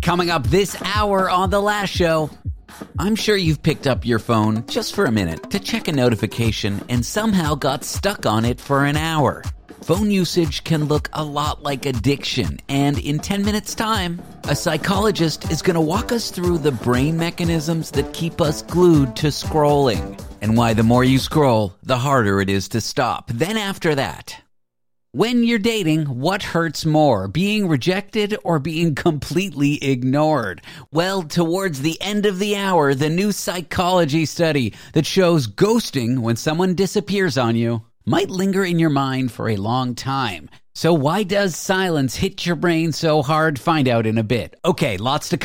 Coming up this hour on The Last Show, I'm sure you've picked up your phone just for a minute to check a notification and somehow got stuck on it for an hour. Phone usage can look a lot like addiction, and in 10 minutes' time, a psychologist is going to walk us through the brain mechanisms that keep us glued to scrolling, and why the more you scroll, the harder it is to stop. Then after that, when you're dating, what hurts more, being rejected or being completely ignored? Well, towards the end of the hour, the new psychology study that shows ghosting, when someone disappears on you, might linger in your mind for a long time. So why does silence hit your brain so hard? Find out in a bit. Okay, lots to come.